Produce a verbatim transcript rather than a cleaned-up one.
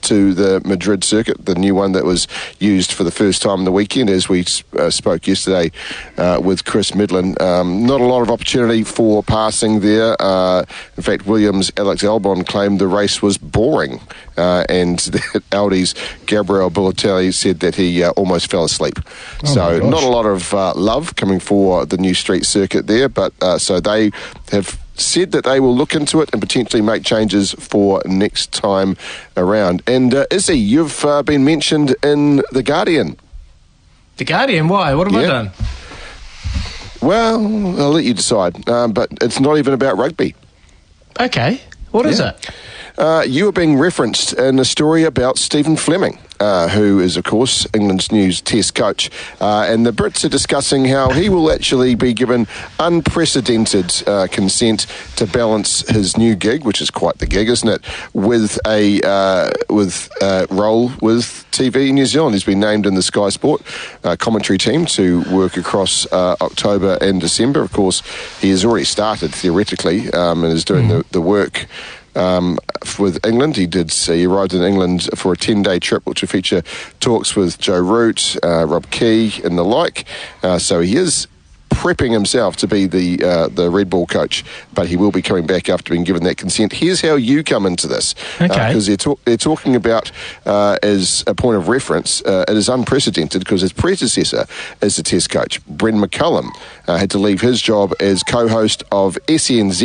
to the Madrid circuit, the new one that was used for the first time on the weekend, as we uh, spoke yesterday uh, with Chris Midland. Um, not a lot of opportunity for passing there. Uh, in fact, Williams' Alex Albon claimed the race was boring, uh, and that Audi's Gabriel Bulatelli said that he uh, almost fell asleep. Oh so not a lot of uh, love coming for the new street circuit there, but uh, so they have said that they will look into it and potentially make changes for next time around. And uh, Izzy, you've uh, been mentioned in The Guardian. The Guardian? Why? What have yeah. I done? Well, I'll let you decide, um, but it's not even about rugby. Okay. What yeah. is it? Uh, you are being referenced in a story about Stephen Fleming, uh, who is, of course, England's new Test coach. Uh, and the Brits are discussing how he will actually be given unprecedented uh, consent to balance his new gig, which is quite the gig, isn't it, with a uh, with a role with T V in New Zealand. He's been named in the Sky Sport uh, commentary team to work across uh, October and December. Of course, he has already started, theoretically, um, and is doing mm. the, the work Um, with England. He did. Uh, he arrived in England for a ten-day trip, which will feature talks with Joe Root, uh, Rob Key, and the like. Uh, so he is prepping himself to be the uh, the Red Bull coach, but he will be coming back after being given that consent. Here's how you come into this, because okay. uh, they're, talk- they're talking about uh, as a point of reference. Uh, it is unprecedented because his predecessor as the Test coach, Bren McCullum, uh, had to leave his job as co-host of S E N Z